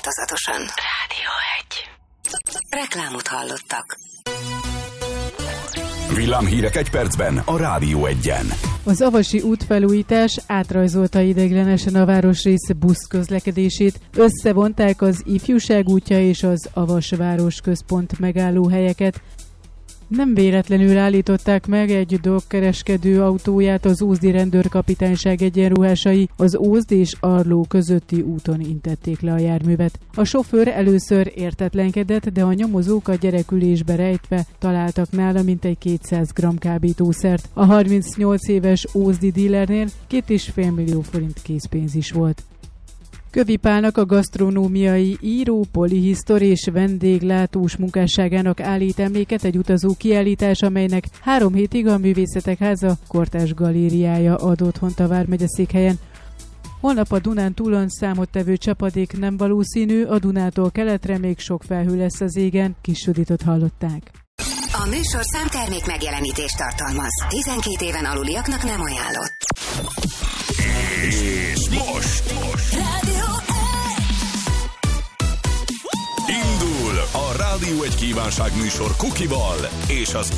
változatosan. Rádió 1. Reklámot hallottak. Villámhírek egy percben a Rádió 1-en. Az avasi útfelújítás átrajzolta ideiglenesen a városrész buszközlekedését, összevonták az Ifjúság útja és az Avas városközpont megállóhelyeket. Nem véletlenül állították meg egy drogkereskedő autóját az ózdi rendőrkapitányság egyenruhásai, az Ózd és Arló közötti úton intették le a járművet. A sofőr először értetlenkedett, de a nyomozók a gyerekülésbe rejtve találtak nála mintegy 200 g kábítószert. A 38 éves ózdi dílernél 2,5 millió forint készpénz is volt. Kövi Pálnak, a gasztronómiai író, polihisztor és vendéglátós munkásságának állít emléket egy utazó kiállítás, amelynek 3 hétig a Művészetek Háza Kortárs Galériája ad otthont a vármegyeszékhelyen. Holnap a Dunántúlon számottevő csapadék nem valószínű, a Dunától keletre még sok felhő lesz az égen. Kis Juditot hallották. A műsor számtermék megjelenítést tartalmaz. 12 éven aluliaknak nem ajánlott. És most Rádió 1. indul a Rádió 1 kívánságműsor Kukival és az